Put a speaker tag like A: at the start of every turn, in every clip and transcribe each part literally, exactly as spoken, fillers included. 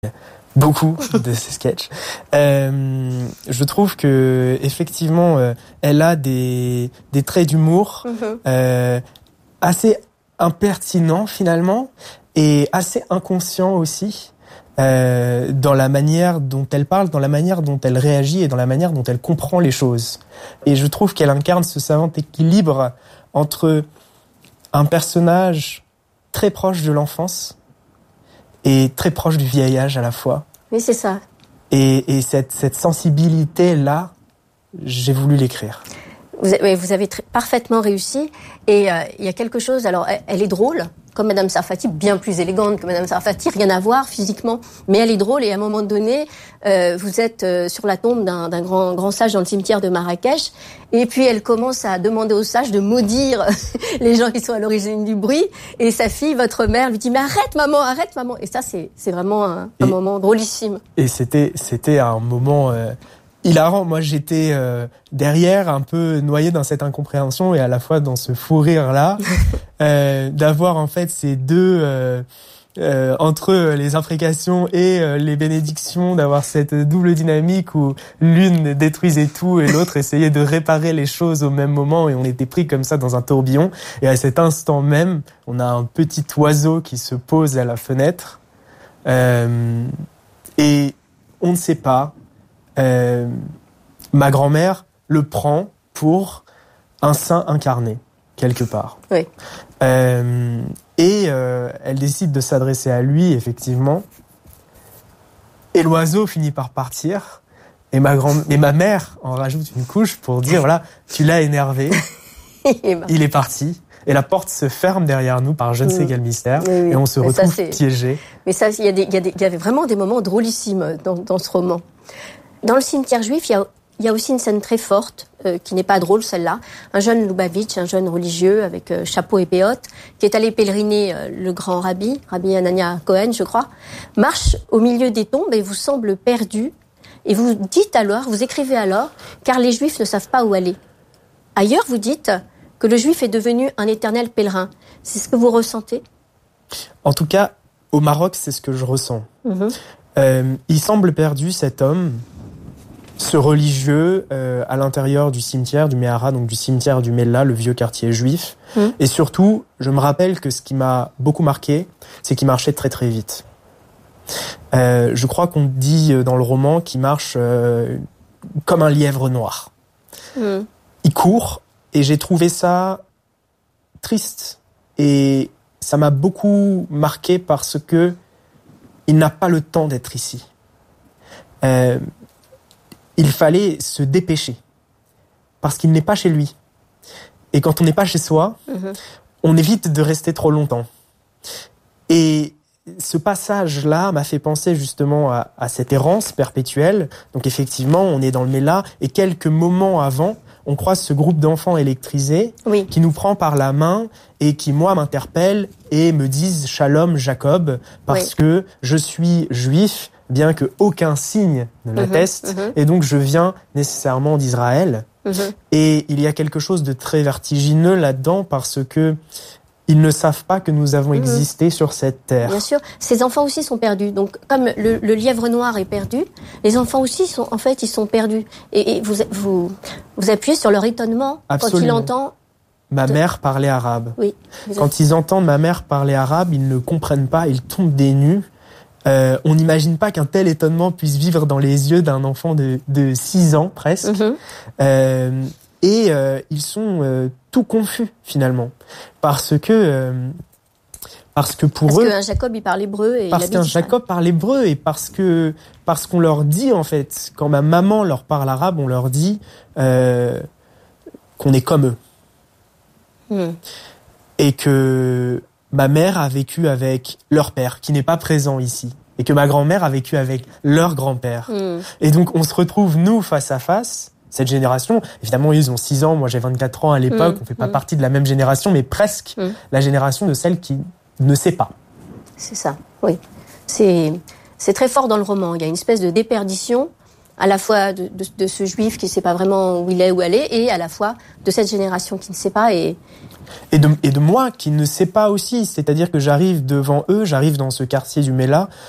A: beaucoup de ces sketchs. Euh, je trouve que effectivement, euh, elle a des des traits d'humour mm-hmm. euh, assez impertinents finalement et assez inconscients aussi euh, dans la manière dont elle parle, dans la manière dont elle réagit et dans la manière dont elle comprend les choses. Et je trouve qu'elle incarne ce savant équilibre entre un personnage très proche de l'enfance et très proche du vieil âge à la fois.
B: Oui, c'est ça.
A: Et, et cette, cette sensibilité-là, j'ai voulu l'écrire.
B: Vous avez, vous avez très, parfaitement réussi. Et euh, il y a quelque chose, alors elle, elle est drôle, comme Madame Sarfati, bien plus élégante que Madame Sarfati, rien à voir physiquement, mais elle est drôle. Et à un moment donné, euh, vous êtes euh, sur la tombe d'un, d'un grand, grand sage dans le cimetière de Marrakech, et puis elle commence à demander au sage de maudire les gens qui sont à l'origine du bruit. Et sa fille, votre mère, lui dit mais arrête maman, arrête maman. Et ça, c'est, c'est vraiment un, un et, moment drôlissime.
A: Et c'était, c'était un moment euh, hilarant. Moi, j'étais euh, derrière, un peu noyé dans cette incompréhension et à la fois dans ce fou rire là, euh, d'avoir en fait ces deux euh, euh, entre les imprécations et euh, les bénédictions, d'avoir cette double dynamique où l'une détruisait tout et l'autre essayait de réparer les choses au même moment, et on était pris comme ça dans un tourbillon. Et à cet instant même, on a un petit oiseau qui se pose à la fenêtre euh, et on ne sait pas. Euh, ma grand-mère le prend pour un saint incarné quelque part.
B: Oui.
A: Euh, et euh, elle décide de s'adresser à lui effectivement. Et l'oiseau finit par partir. Et ma grand, et ma mère en rajoute une couche pour dire voilà, tu l'as énervé. Il est parti. Et la porte se ferme derrière nous par je ne sais quel mystère. Oui, oui. Et on se mais retrouve ça, piégés.
B: Mais ça, il y a des, il y a des, il y avait vraiment des moments drôlissimes dans, dans ce roman. Dans le cimetière juif, il y a, il y a aussi une scène très forte, euh, qui n'est pas drôle, celle-là. Un jeune Lubavitch, un jeune religieux avec euh, chapeau et péote, qui est allé pèleriner euh, le grand rabbi, Rabbi Anania Cohen, je crois, marche au milieu des tombes et vous semble perdu. Et vous dites alors, vous écrivez alors, car les Juifs ne savent pas où aller. Ailleurs, vous dites que le Juif est devenu un éternel pèlerin. C'est ce que vous ressentez ?
A: En tout cas, au Maroc, c'est ce que je ressens.
B: Mm-hmm.
A: Euh, il semble perdu, cet homme, ce religieux, euh, à l'intérieur du cimetière du Mehara, donc du cimetière du Mella, le vieux quartier juif. Mmh. Et surtout, je me rappelle que ce qui m'a beaucoup marqué, c'est qu'il marchait très très vite. Euh, je crois qu'on dit dans le roman qu'il marche euh, comme un lièvre noir.
B: Mmh.
A: Il court, et j'ai trouvé ça triste. Et ça m'a beaucoup marqué parce que il n'a pas le temps d'être ici. Euh, il fallait se dépêcher parce qu'il n'est pas chez lui. Et quand on n'est pas chez soi, mmh. on évite de rester trop longtemps. Et ce passage-là m'a fait penser justement à, à cette errance perpétuelle. Donc effectivement, on est dans le Mella et quelques moments avant, on croise ce groupe d'enfants électrisés
B: oui.
A: qui nous prend par la main et qui, moi, m'interpellent et me disent « Shalom Jacob » parce oui. que je suis juif, bien que aucun signe ne l'atteste, mmh, mmh. et donc je viens nécessairement d'Israël. Mmh. Et il y a quelque chose de très vertigineux là-dedans parce que ils ne savent pas que nous avons existé mmh. sur cette terre.
B: Bien sûr, ces enfants aussi sont perdus. Donc, comme le, le lièvre noir est perdu, les enfants aussi sont, en fait, ils sont perdus. Et, et vous, vous, vous appuyez sur leur étonnement
A: Absolument.
B: Quand ils entendent.
A: Ma de... mère parlait arabe.
B: Oui.
A: Quand êtes... ils entendent ma mère parler arabe, ils ne comprennent pas, ils tombent des nues. Euh, on n'imagine pas qu'un tel étonnement puisse vivre dans les yeux d'un enfant de, de six ans presque. Mmh. Euh, et euh, ils sont euh, tout confus finalement, parce que euh, parce que pour
B: parce
A: eux,
B: parce qu'un Jacob il parle hébreu et
A: parce qu'un Jacob parle hébreu et parce que parce qu'on leur dit en fait, quand ma maman leur parle arabe, on leur dit euh, qu'on est comme eux
B: mmh.
A: et que ma mère a vécu avec leur père, qui n'est pas présent ici, et que ma grand-mère a vécu avec leur grand-père.
B: Mmh.
A: Et donc, on se retrouve, nous, face à face, cette génération. Évidemment, ils ont six ans, moi j'ai vingt-quatre ans à l'époque, mmh. on fait pas mmh. partie de la même génération, mais presque mmh. la génération de celle qui ne sait pas.
B: C'est ça, oui. C'est, c'est très fort dans le roman. Il y a une espèce de déperdition, à la fois de, de, de ce juif qui ne sait pas vraiment où il est, où elle est, et à la fois de cette génération qui ne sait pas et...
A: Et de, et de moi qui ne sais pas aussi, c'est-à-dire que j'arrive devant eux, j'arrive dans ce quartier du Mella,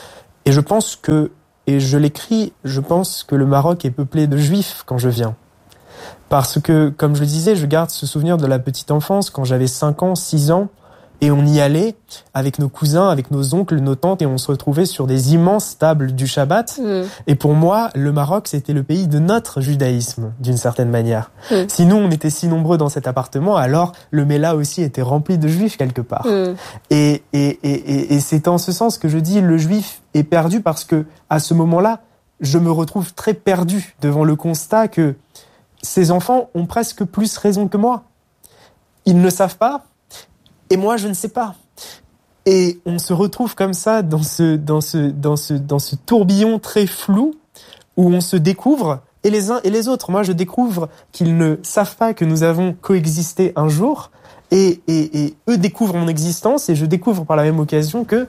A: Et je pense que, et je l'écris, je pense que le Maroc est peuplé de juifs quand je viens. Parce que, comme je le disais, je garde ce souvenir de la petite enfance quand j'avais cinq ans, six ans, et on y allait avec nos cousins, avec nos oncles, nos tantes, et on se retrouvait sur des immenses tables du Shabbat. Mmh. Et pour moi, le Maroc, c'était le pays de notre judaïsme, d'une certaine manière. Mmh. Si nous, on était si nombreux dans cet appartement, alors le Mela aussi était rempli de juifs quelque part. Mmh. Et, et, et, et, et c'est en ce sens que je dis le juif est perdu, parce que à ce moment-là, je me retrouve très perdu devant le constat que ces enfants ont presque plus raison que moi. Ils ne savent pas, et moi, je ne sais pas. Et on se retrouve comme ça dans ce, dans ce, dans ce, dans ce tourbillon très flou où on se découvre, et les uns et les autres. Moi, je découvre qu'ils ne savent pas que nous avons coexisté un jour, et, et, et eux découvrent mon existence, et je découvre par la même occasion que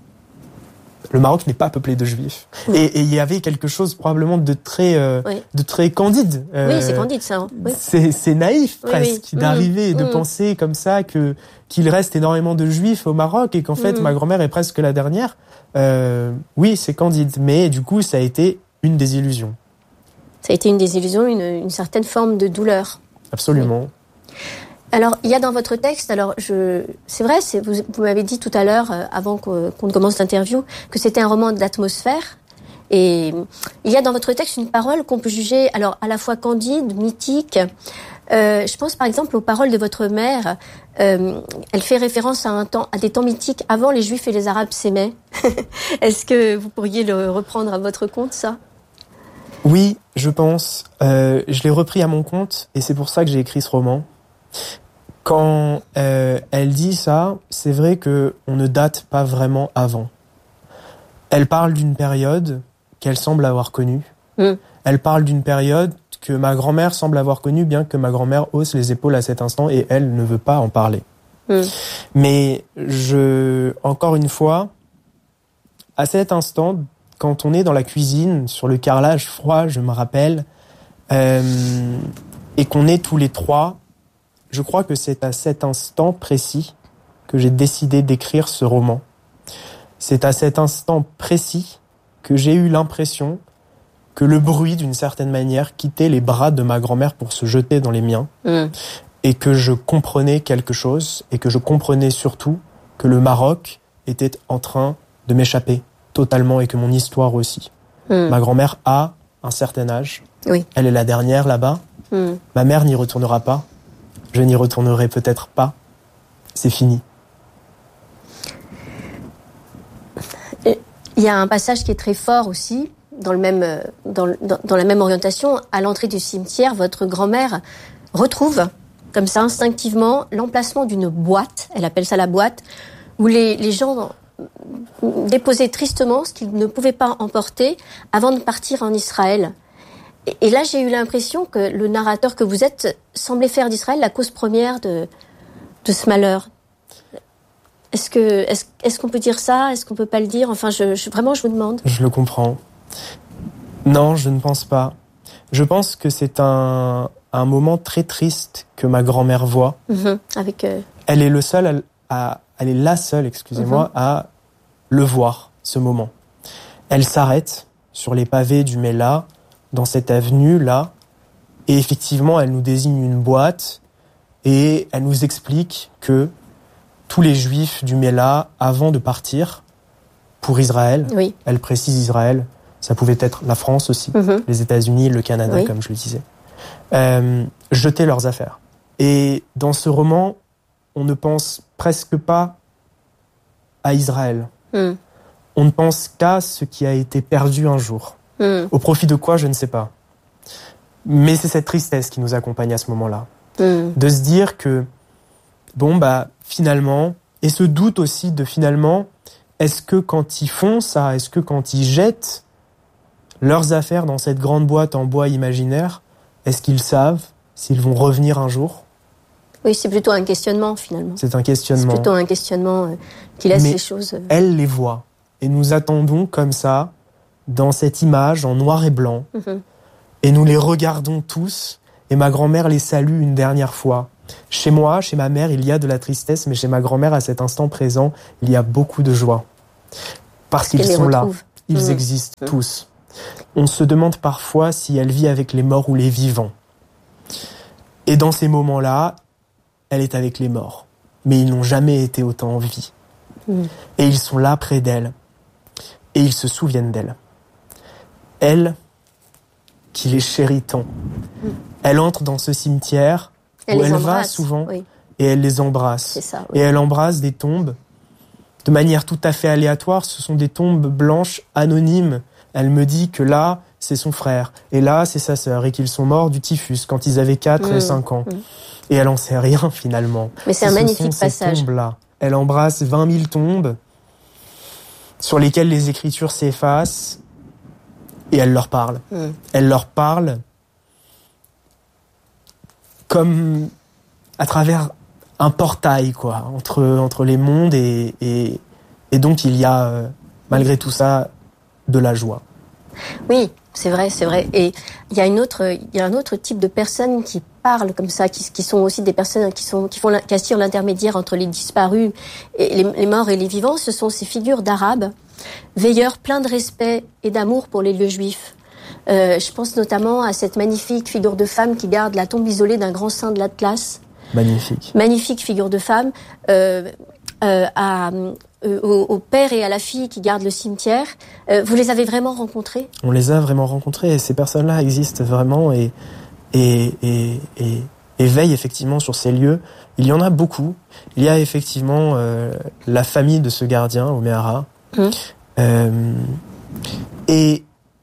A: le Maroc n'est pas peuplé de juifs. Oui. Et il y avait quelque chose probablement de très, euh, oui. de très candide.
B: Euh, oui, c'est candide ça. Hein. Oui.
A: C'est, c'est naïf oui, presque oui. d'arriver mmh. et de mmh. penser comme ça que qu'il reste énormément de juifs au Maroc et qu'en fait mmh. ma grand-mère est presque la dernière. Euh, oui, c'est candide, mais du coup ça a été une désillusion.
B: Ça a été une désillusion, une, une certaine forme de douleur.
A: Absolument.
B: Oui. Alors, il y a dans votre texte, alors je, c'est vrai, c'est, vous, vous m'avez dit tout à l'heure, euh, avant qu'on, qu'on commence l'interview, que c'était un roman d'atmosphère. Et il y a dans votre texte une parole qu'on peut juger, alors à la fois candide, mythique. Euh, je pense par exemple aux paroles de votre mère. Euh, elle fait référence à un temps, à des temps mythiques avant les Juifs et les Arabes s'aimaient. Est-ce que vous pourriez le reprendre à votre compte, ça ?
A: Oui, je pense. Euh, je l'ai repris à mon compte, et c'est pour ça que j'ai écrit ce roman. Quand euh, elle dit ça, c'est vrai que on ne date pas vraiment avant. Elle parle d'une période qu'elle semble avoir connue. Mmh. Elle parle d'une période que ma grand-mère semble avoir connue, bien que ma grand-mère hausse les épaules à cet instant et elle ne veut pas en parler. Mmh. Mais je, encore une fois, à cet instant, quand on est dans la cuisine, sur le carrelage froid, je me rappelle, euh, et qu'on est tous les trois, je crois que c'est à cet instant précis que j'ai décidé d'écrire ce roman. C'est à cet instant précis que j'ai eu l'impression que le bruit, d'une certaine manière, quittait les bras de ma grand-mère pour se jeter dans les miens, mmh. et que je comprenais quelque chose, et que je comprenais surtout que le Maroc était en train de m'échapper totalement, et que mon histoire aussi. Mmh. Ma grand-mère a un certain âge. Oui. Elle est la dernière là-bas. Mmh. Ma mère n'y retournera pas. Je n'y retournerai peut-être pas. C'est fini.
B: Il y a un passage qui est très fort aussi, dans, le même, dans, dans, dans la même orientation. À l'entrée du cimetière, votre grand-mère retrouve, comme ça, instinctivement, l'emplacement d'une boîte, elle appelle ça la boîte, où les, les gens déposaient tristement ce qu'ils ne pouvaient pas emporter avant de partir en Israël. Et là, j'ai eu l'impression que le narrateur que vous êtes semblait faire d'Israël la cause première de, de ce malheur. Est-ce que, est-ce, est-ce qu'on peut dire ça ? Est-ce qu'on peut pas le dire ? Enfin, je, je, vraiment, je vous demande.
A: Je le comprends. Non, je ne pense pas. Je pense que c'est un, un moment très triste que ma grand-mère voit. Mmh, avec. Euh... Elle est le seul à, à, elle est la seule, excusez-moi, mmh. à le voir, ce moment. Elle s'arrête sur les pavés du Mela, dans cette avenue-là, et effectivement, elle nous désigne une boîte, et elle nous explique que tous les Juifs du Mela, avant de partir pour Israël, oui. elle précise Israël, ça pouvait être la France aussi, mm-hmm. les États-Unis, le Canada, oui. comme je le disais, euh, jetaient leurs affaires. Et dans ce roman, on ne pense presque pas à Israël. Mm. On ne pense qu'à ce qui a été perdu un jour. Mm. Au profit de quoi, je ne sais pas. Mais c'est cette tristesse qui nous accompagne à ce moment-là. Mm. De se dire que, bon, bah, finalement, et ce doute aussi de finalement, est-ce que quand ils font ça, est-ce que quand ils jettent leurs affaires dans cette grande boîte en bois imaginaire, est-ce qu'ils savent s'ils vont revenir un jour ?
B: Oui, c'est plutôt un questionnement, finalement.
A: C'est un questionnement.
B: C'est plutôt un questionnement euh, qui laisse
A: Mais
B: les choses... Euh...
A: elle les voit. Et nous attendons comme ça, dans cette image en noir et blanc, mm-hmm. et nous les regardons tous, et ma grand-mère les salue une dernière fois. Chez moi, chez ma mère, il y a de la tristesse, mais chez ma grand-mère, à cet instant présent, il y a beaucoup de joie. Parce qu'ils sont là. ils
B: Mmh.
A: existent
B: Mmh.
A: tous. On se demande parfois si elle vit avec les morts ou les vivants. Et dans ces moments-là, elle est avec les morts. Mais ils n'ont jamais été autant en vie.
B: Mmh.
A: Et ils sont là près d'elle. Et ils se souviennent d'elle. Elle, qui les chérit tant. Mmh. Elle entre dans ce cimetière
B: elle
A: où elle
B: embrasse,
A: va souvent
B: oui.
A: et elle les embrasse.
B: C'est ça, oui.
A: Et elle embrasse des tombes de manière tout à fait aléatoire. Ce sont des tombes blanches anonymes. Elle me dit que là, c'est son frère. Et là, c'est sa sœur. Et qu'ils sont morts du typhus quand ils avaient quatre
B: mmh.
A: et cinq ans.
B: Mmh.
A: Et elle en sait rien, finalement.
B: Mais c'est
A: et
B: un
A: ce
B: magnifique
A: sont
B: passage.
A: Ces tombes-là. Elle embrasse vingt mille tombes sur lesquelles les écritures s'effacent. Et elle leur parle. Mmh. Elle leur parle comme à travers un portail, quoi, entre, entre les mondes. Et, et, et donc, il y a, euh, malgré tout ça, de la joie.
B: Oui, c'est vrai, c'est vrai. Et il y a une autre, il y a un autre type de personnes qui parlent comme ça, qui, qui sont aussi des personnes qui sont, qui font, qui assurent l'intermédiaire entre les disparus et les, les morts et les vivants. Ce sont ces figures d'Arabes, veilleurs pleins de respect et d'amour pour les lieux juifs. Euh, je pense notamment à cette magnifique figure de femme qui garde la tombe isolée d'un grand saint de l'Atlas.
A: Magnifique.
B: Magnifique figure de femme. Euh, euh, à, euh, au, au père et à la fille qui gardent le cimetière. Euh, vous les avez vraiment rencontrés ?
A: On les a vraiment rencontrés et ces personnes-là existent vraiment et, et, et, et, et veillent effectivement sur ces lieux. Il y en a beaucoup. Il y a effectivement euh, la famille de ce gardien, Oméara. Mmh. Euh, et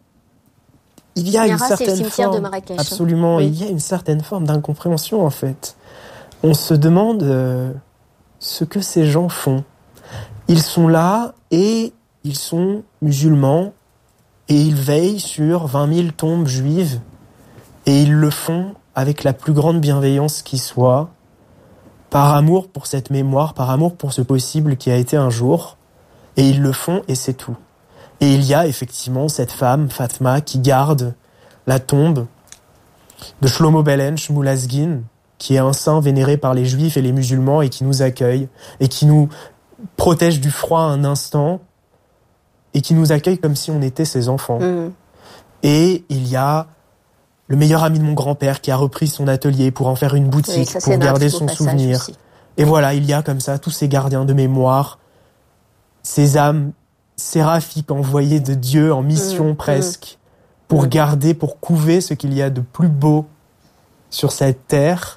A: il y a
B: Oméara,
A: une certaine
B: c'est le cimetière
A: forme,
B: de Marrakech.
A: Absolument,
B: oui.
A: Il y a une certaine forme d'incompréhension en fait. On se demande euh, ce que ces gens font. Ils sont là et ils sont musulmans et ils veillent sur vingt mille tombes juives et ils le font avec la plus grande bienveillance qui soit, par amour pour cette mémoire, par amour pour ce possible qui a été un jour, et ils le font et c'est tout. Et il y a effectivement cette femme, Fatma, qui garde la tombe de Shlomo Belen Shmulazgin, qui est un saint vénéré par les juifs et les musulmans et qui nous accueille et qui nous protège du froid un instant et qui nous accueille comme si on était ses enfants. Mmh. Et il y a le meilleur ami de mon grand-père qui a repris son atelier pour en faire une boutique, oui, ça, pour garder son souvenir. Aussi. Et voilà, il y a comme ça tous ces gardiens de mémoire, ces âmes séraphiques envoyées de Dieu en mission mmh. presque, pour mmh. garder, pour couver ce qu'il y a de plus beau sur cette terre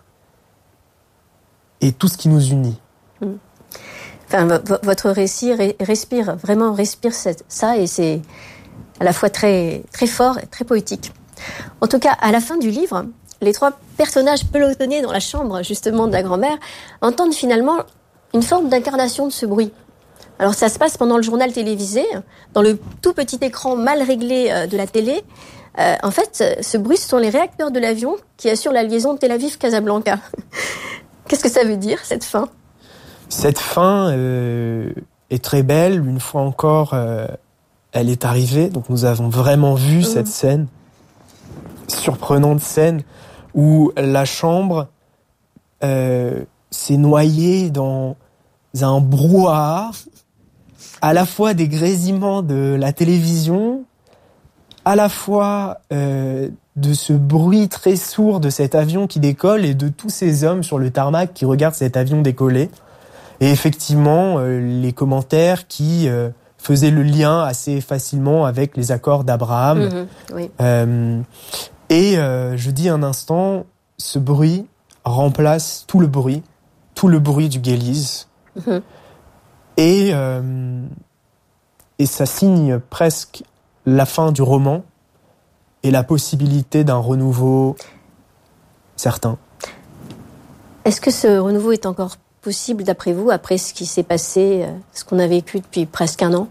A: et tout ce qui nous unit.
B: Mmh. Enfin, v- votre récit ré- respire, vraiment respire cette, ça, et c'est à la fois très, très fort et très poétique. En tout cas, à la fin du livre, les trois personnages pelotonnés dans la chambre, justement, de la grand-mère, entendent finalement une forme d'incarnation de ce bruit. Alors, ça se passe pendant le journal télévisé, dans le tout petit écran mal réglé de la télé. Euh, en fait, ce bruit, ce sont les réacteurs de l'avion qui assurent la liaison Tel Aviv-Casablanca. Qu'est-ce que ça veut dire, cette fin ?
A: Cette fin euh, est très belle. Une fois encore, euh, elle est arrivée. Donc nous avons vraiment vu mmh. cette scène, surprenante scène, où la chambre euh, s'est noyée dans un brouhaha, à la fois des grésillements de la télévision, à la fois euh, de ce bruit très sourd de cet avion qui décolle et de tous ces hommes sur le tarmac qui regardent cet avion décoller. Et effectivement, euh, les commentaires qui euh, faisaient le lien assez facilement avec les accords d'Abraham.
B: Mmh, oui.
A: Euh, et euh, je dis un instant, ce bruit remplace tout le bruit, tout le bruit du Géliz. Mmh. Et, euh, et ça signe presque la fin du roman et la possibilité d'un renouveau certain.
B: Est-ce que ce renouveau est encore possible, d'après vous, après ce qui s'est passé, ce qu'on a vécu depuis presque un an ?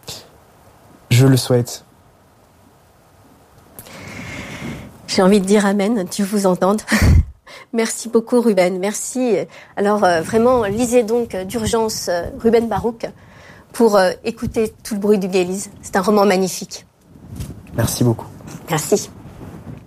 A: Je le souhaite.
B: J'ai envie de dire amen, Dieu vous entende. Merci beaucoup, Ruben. Merci. Alors, euh, vraiment, lisez donc d'urgence euh, Ruben Barouk pour euh, écouter tout le bruit du Géliz. C'est un roman magnifique.
A: Merci beaucoup.
B: Merci.